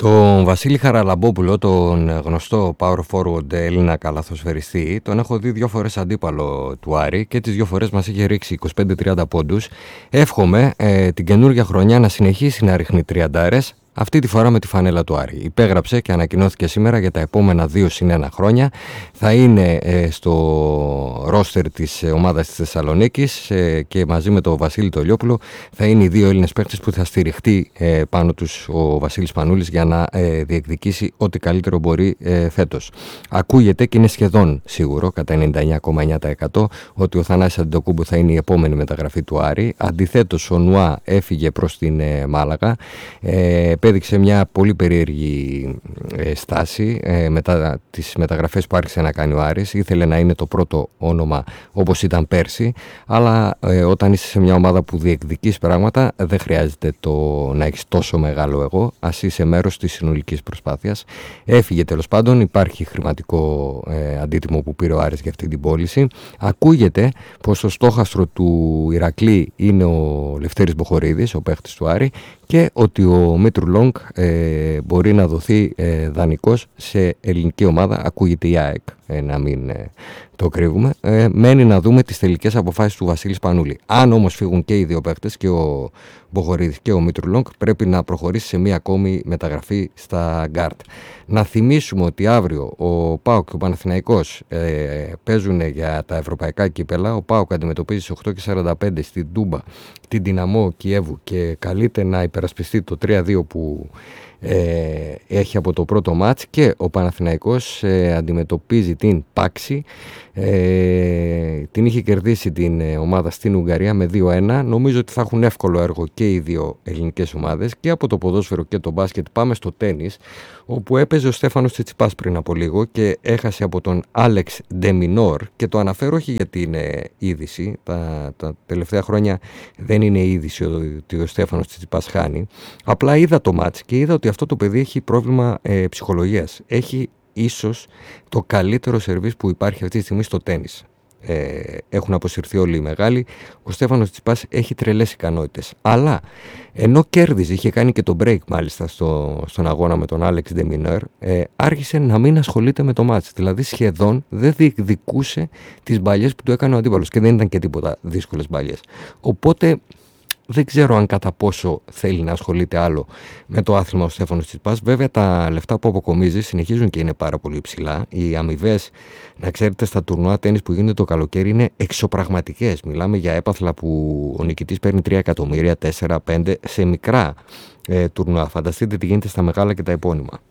Τον Βασίλη Χαραλαμπόπουλο, τον γνωστό power forward Έλληνα καλαθοσφαιριστή, τον έχω δει 2 φορές αντίπαλο του Άρη και τις 2 φορές μας είχε ρίξει 25-30 πόντους. Εύχομαι την καινούργια χρονιά να συνεχίσει να ρίχνει τριαντάρες, αυτή τη φορά με τη φανέλα του Άρη. Υπέγραψε και ανακοινώθηκε σήμερα για τα επόμενα 2+1 χρόνια. Θα είναι στο ρόστερ της ομάδας της Θεσσαλονίκης και μαζί με τον Βασίλη Τολιόπουλο θα είναι οι 2 Έλληνες παίκτες που θα στηριχτεί πάνω τους ο Βασίλης Πανούλης για να διεκδικήσει ό,τι καλύτερο μπορεί φέτος. Ακούγεται και είναι σχεδόν σίγουρο κατά 99,9% ότι ο Θανάσης Αντετοκούμπου θα είναι η επόμενη μεταγραφή του Άρη. Αντιθέτως, ο Νουά έφυγε προς την Μάλαγα. Επέδειξε μια πολύ περίεργη στάση μετά τις μεταγραφές που άρχισε να κάνει ο Άρης. Ήθελε να είναι το πρώτο όνομα όπως ήταν πέρσι, αλλά όταν είσαι σε μια ομάδα που διεκδικείς πράγματα δεν χρειάζεται να έχεις τόσο μεγάλο εγώ, ας είσαι μέρος της συνολικής προσπάθειας. Έφυγε τέλος πάντων, υπάρχει χρηματικό αντίτιμο που πήρε ο Άρης για αυτή την πώληση. Ακούγεται πως το στόχαστρο του Ηρακλή είναι ο Λευτέρης Μποχορίδης, ο παίχτης του Άρη, και ότι ο Μήτρου Λόγκ μπορεί να δοθεί δανεικός σε ελληνική ομάδα. Ακούγεται η ΑΕΚ, να μην το κρύβουμε. Μένει να δούμε τις τελικές αποφάσεις του Βασίλη Πανούλη. Αν όμως φύγουν και οι 2 παίκτες, και ο Μποχορίδης και ο Μήτρου Λόγκ, πρέπει να προχωρήσει σε μία ακόμη μεταγραφή στα γκάρτ. Να θυμίσουμε ότι αύριο ο ΠΑΟΚ και ο Παναθηναϊκός παίζουν για τα ευρωπαϊκά κύπελα. Ο ΠΑΟΚ αντιμετωπίζει στις 8:45 στην Τούμπα την Δυναμό Κιέβου και καλείται να υπερασπιστεί το 3-2 που έχει από το πρώτο μάτς, και ο Παναθηναϊκός αντιμετωπίζει την Πάξη. Την είχε κερδίσει την ομάδα στην Ουγγαρία με 2-1. Νομίζω ότι θα έχουν εύκολο έργο και οι 2 ελληνικές ομάδες. Και από το ποδόσφαιρο και το μπάσκετ πάμε στο τένις, όπου έπαιζε ο Στέφανος Τσιτσιπάς πριν από λίγο και έχασε από τον Άλεξ Ντεμινόρ, και το αναφέρω όχι γιατί είναι είδηση. Τα τελευταία χρόνια δεν είναι είδηση ότι ο Στέφανος Τσιτσιπάς χάνει. Απλά είδα το μάτς και είδα ότι αυτό το παιδί έχει πρόβλημα ψυχολογίας. Έχει ίσως το καλύτερο σερβίς που υπάρχει αυτή τη στιγμή στο τένις. Έχουν αποσυρθεί όλοι οι μεγάλοι. Ο Στέφανος Τσιτσιπάς έχει τρελές ικανότητες. Αλλά ενώ κέρδιζε, είχε κάνει και το break μάλιστα στον αγώνα με τον Άλεξ Ντεμινόρ, άρχισε να μην ασχολείται με το μάτς. Δηλαδή σχεδόν δεν διεκδικούσε τις μπαλιές που του έκανε ο αντίπαλος, και δεν ήταν και τίποτα δύσκολες μπαλιές. Οπότε δεν ξέρω αν κατά πόσο θέλει να ασχολείται άλλο με το άθλημα ο Στέφανος Τσιτσιπάς. Βέβαια, τα λεφτά που αποκομίζει συνεχίζουν και είναι πάρα πολύ υψηλά. Οι αμοιβές, να ξέρετε, στα τουρνουά τένις που γίνεται το καλοκαίρι είναι εξωπραγματικές. Μιλάμε για έπαθλα που ο νικητής παίρνει 3 εκατομμύρια, 4, 5 σε μικρά τουρνουά. Φανταστείτε τι γίνεται στα μεγάλα και τα επώνυμα.